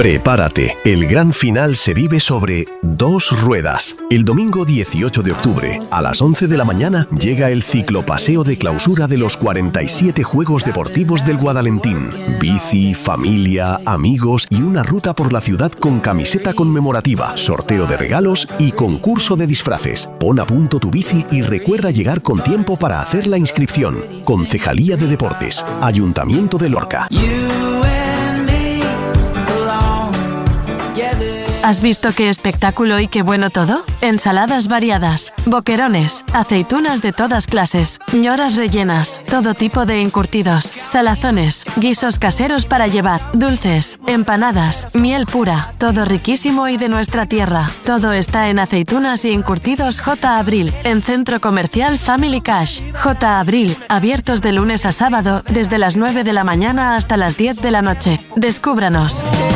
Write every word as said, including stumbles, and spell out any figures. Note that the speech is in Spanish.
Prepárate, el gran final se vive sobre dos ruedas. El domingo dieciocho de octubre, a las once de la mañana, llega el ciclopaseo de clausura de los cuarenta y siete Juegos Deportivos del Guadalentín. Bici, familia, amigos y una ruta por la ciudad con camiseta conmemorativa, sorteo de regalos y concurso de disfraces. Pon a punto tu bici y recuerda llegar con tiempo para hacer la inscripción. Concejalía de Deportes, Ayuntamiento de Lorca. ¿Has visto qué espectáculo y qué bueno todo? Ensaladas variadas, boquerones, aceitunas de todas clases, ñoras rellenas, todo tipo de encurtidos, salazones, guisos caseros para llevar, dulces, empanadas, miel pura, todo riquísimo y de nuestra tierra. Todo está en Aceitunas y Encurtidos J. Abril, en Centro Comercial Family Cash. J. Abril, abiertos de lunes a sábado desde las nueve de la mañana hasta las diez de la noche. Descúbranos.